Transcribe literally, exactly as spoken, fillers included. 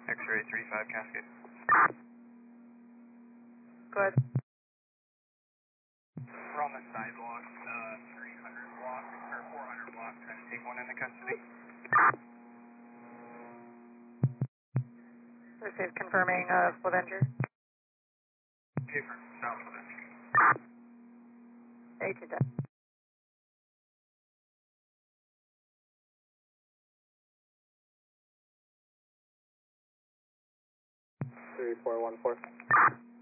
X-ray three five Cascade. Go ahead. We're on the sidewalk, uh, three hundred block, or four hundred block, trying to take one into custody. Received, confirming uh, split injury. Paper, south of it. eighteen ten. three four one four.